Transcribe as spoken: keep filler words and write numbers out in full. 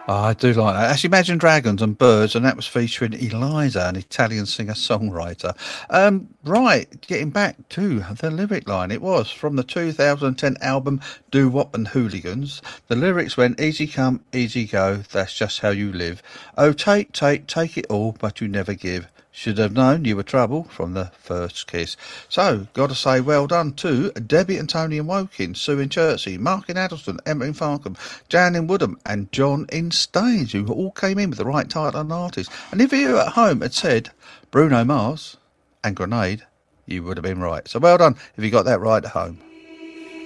Oh, I do like that. Actually, Imagine Dragons and Birds, and that was featuring Eliza, an Italian singer-songwriter. Um, right, getting back to the lyric line, it was from the two thousand ten album Do Wop and Hooligans. The lyrics went, easy come, easy go, that's just how you live. Oh, take, take, take it all, but you never give. Should have known you were trouble from the first kiss. So, got to say well done to Debbie and Tony in Woking, Sue in Chertsey, Mark in Addleston, Emma in Farnham, Jan in Woodham, and John in Staines, who all came in with the right title and artist. And if you at home had said Bruno Mars and Grenade, you would have been right. So well done if you got that right at home.